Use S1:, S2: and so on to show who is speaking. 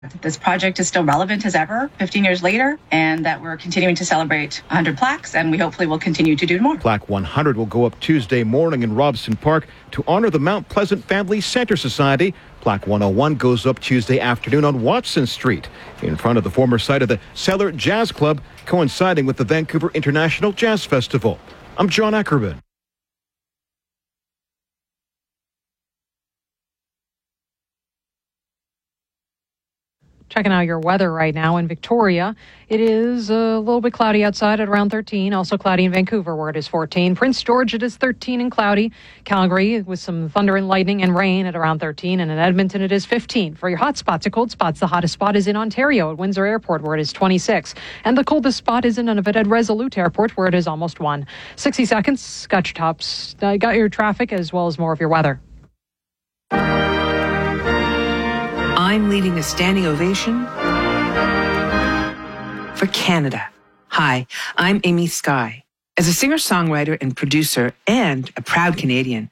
S1: This project is still relevant as ever, 15 years later, and that we're continuing to celebrate 100 plaques, and we hopefully will continue to do more.
S2: Plaque 100 will go up Tuesday morning in Robson Park to honor the Mount Pleasant Family Center Society. Plaque 101 goes up Tuesday afternoon on Watson Street in front of the former site of the Cellar Jazz Club, coinciding with the Vancouver International Jazz Festival. I'm John Ackerman.
S3: Checking out your weather right now in Victoria. It is a little bit cloudy outside at around 13. Also cloudy in Vancouver where it is 14. Prince George, it is 13 and cloudy. Calgary with some thunder and lightning and rain at around 13. And in Edmonton, it is 15. For your hot spots and cold spots, the hottest spot is in Ontario at Windsor Airport where it is 26. And the coldest spot is in Nunavut at Resolute Airport where it is almost 1. 60 seconds. Got your tops. Got your traffic as well as more of your weather.
S4: I'm leading a standing ovation for Canada. Hi, I'm Amy Skye. As a singer-songwriter and producer and a proud Canadian,